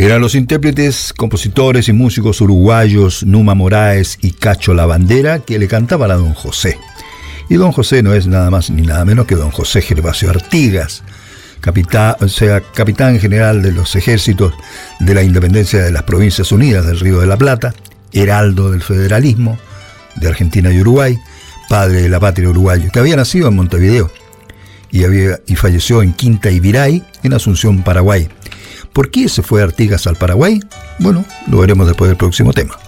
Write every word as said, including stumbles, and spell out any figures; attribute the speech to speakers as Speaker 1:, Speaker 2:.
Speaker 1: Eran los intérpretes, compositores y músicos uruguayos Numa Moraes y Cacho Lavandera que le cantaban a don José. Y don José no es nada más ni nada menos que don José Gervasio Artigas, capitán, o sea, capitán general de los ejércitos de la independencia de las Provincias Unidas del Río de la Plata, heraldo del federalismo de Argentina y Uruguay, padre de la patria uruguaya, que había nacido en Montevideo y, había, y falleció en Quinta Ibiray, en Asunción, Paraguay. ¿Por qué se fue Artigas al Paraguay? Bueno, lo veremos después del próximo tema.